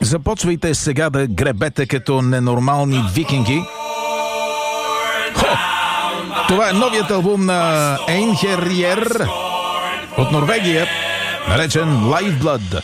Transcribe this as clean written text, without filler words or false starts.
Започвайте сега да гребете като ненормални викинги. Това е новият албум на Einherjar от Норвегия, наречен Lifeblood.